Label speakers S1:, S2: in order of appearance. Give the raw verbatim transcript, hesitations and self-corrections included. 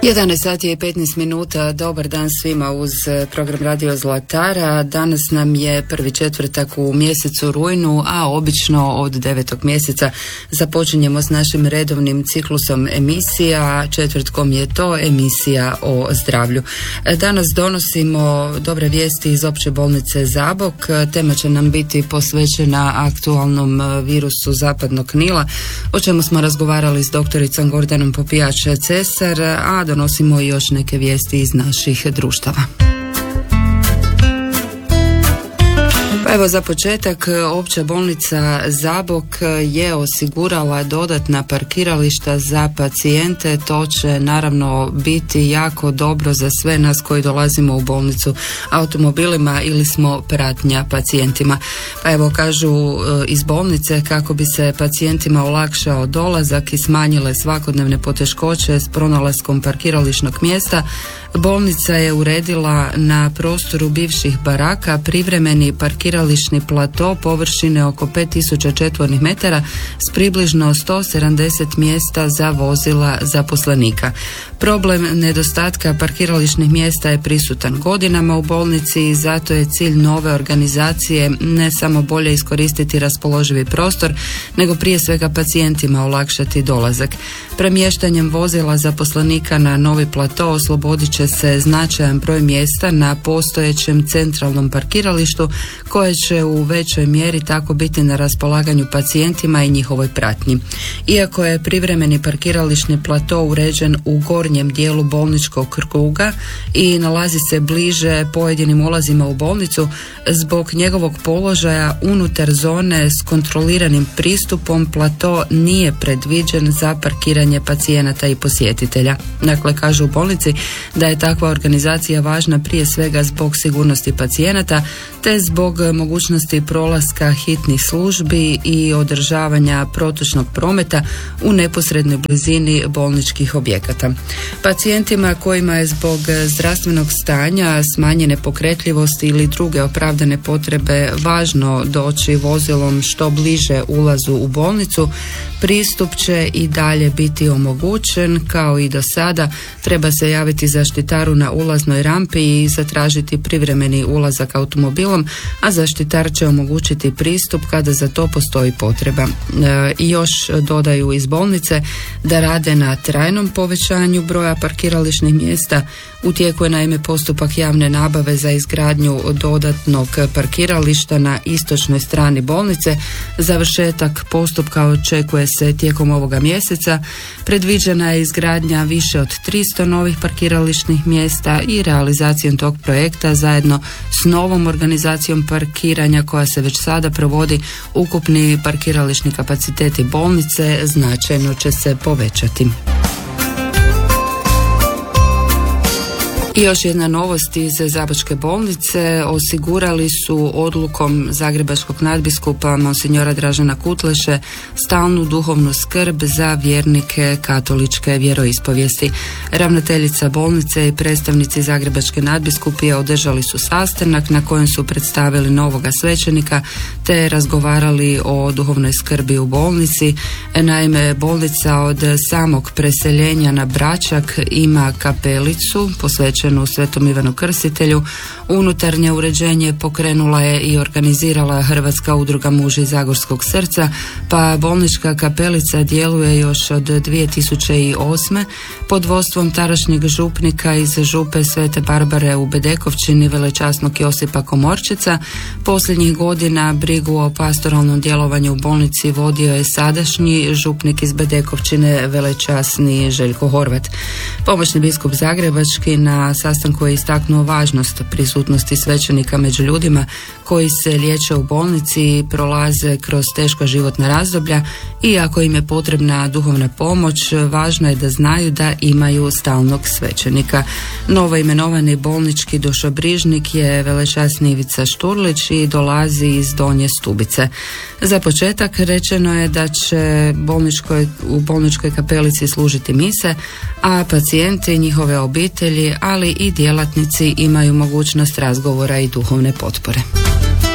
S1: jedanaest sati i petnaest minuta, dobar dan svima uz program Radio Zlatara. Danas nam je prvi četvrtak u mjesecu rujnu, a obično od devetog mjeseca započinjemo s našim redovnim ciklusom emisija. Četvrtkom je to emisija o zdravlju. Danas donosimo dobre vijesti iz Opće bolnice Zabok. Tema će nam biti posvećena aktualnom virusu zapadnog Nila, o čemu smo razgovarali s doktoricom Gordanom Popijač-Cesar, a donosimo i još neke vijesti iz naših društava. Pa evo, za početak, Opća bolnica Zabok je osigurala dodatna parkirališta za pacijente. To će naravno biti jako dobro za sve nas koji dolazimo u bolnicu automobilima ili smo pratnja pacijentima. Pa evo, kažu iz bolnice, kako bi se pacijentima olakšao dolazak i smanjile svakodnevne poteškoće s pronalaskom parkirališnog mjesta, bolnica je uredila na prostoru bivših baraka privremeni parkirališni plato površine oko pet tisuća četvornih metara s približno sto sedamdeset mjesta za vozila zaposlenika. Problem nedostatka parkirališnih mjesta je prisutan godinama u bolnici i zato je cilj nove organizacije ne samo bolje iskoristiti raspoloživi prostor, nego prije svega pacijentima olakšati dolazak. Premještanjem vozila zaposlenika na novi plato oslobodit će se značajan broj mjesta na postojećem centralnom parkiralištu, koje će u većoj mjeri tako biti na raspolaganju pacijentima i njihovoj pratnji. Iako je privremeni parkirališni plato uređen u gornjem dijelu bolničkog kruga i nalazi se bliže pojedinim ulazima u bolnicu, zbog njegovog položaja unutar zone s kontroliranim pristupom plato nije predviđen za parkiranje pacijenata i posjetitelja. Dakle, kažu u bolnici da je takva organizacija važna prije svega zbog sigurnosti pacijenata te zbog mogućnosti prolaska hitnih službi i održavanja protočnog prometa u neposrednoj blizini bolničkih objekata. Pacijentima kojima je zbog zdravstvenog stanja, smanjene pokretljivosti ili druge opravdane potrebe važno doći vozilom što bliže ulazu u bolnicu, pristup će i dalje biti omogućen. Kao i do sada, treba se javiti zaštitaru na ulaznoj rampi i zatražiti privremeni ulazak automobilom, a zaštitar će omogućiti pristup kada za to postoji potreba. E, I još dodaju iz bolnice da rade na trajnom povećanju broja parkirališnih mjesta. U tijeku je naime postupak javne nabave za izgradnju dodatnog parkirališta na istočnoj strani bolnice. Završetak postupka očekuje se tijekom ovoga mjeseca. Predviđena je izgradnja više od tristo novih parkirališnih mjesta i realizacijom tog projekta zajedno s novom organizacijom parkiranja koja se već sada provodi, ukupni parkirališni kapaciteti bolnice značajno će se povećati. I još jedna novost iz Zabočke bolnice. Osigurali su odlukom zagrebačkog nadbiskupa monsinjora Dražena Kutleše stalnu duhovnu skrb za vjernike katoličke vjeroispovijesti. Ravnateljica bolnice i predstavnici zagrebačke nadbiskupije održali su sastanak na kojem su predstavili novoga svećenika te razgovarali o duhovnoj skrbi u bolnici. Naime, bolnica od samog preseljenja na Bračak ima kapelicu posvećenu u Svetom Ivanu Krstitelju. Unutarnje uređenje pokrenula je i organizirala Hrvatska udruga muži Zagorskog srca, pa bolnička kapelica djeluje još od dvije tisuće osme pod vodstvom tadašnjeg župnika iz župe Svete Barbare u Bedekovčini, velečasnog Josipa Komorčica. Posljednjih godina brigu o pastoralnom djelovanju u bolnici vodio je sadašnji župnik iz Bedekovčine, velečasni Željko Horvat. Pomoćni biskup zagrebački na sastanku je istaknuo važnost prisutnosti svećenika među ljudima koji se liječe u bolnici i prolaze kroz teška životna razdoblja, i ako im je potrebna duhovna pomoć, važno je da znaju da imaju stalnog svećenika. Novo imenovani bolnički dušobrižnik je velečasni Ivica Šturlić i dolazi iz Donje Stubice. Za početak rečeno je da će bolničkoj, u bolničkoj kapelici služiti mise, a pacijenti, njihove obitelji, ali i djelatnici imaju mogućnost razgovora i duhovne potpore.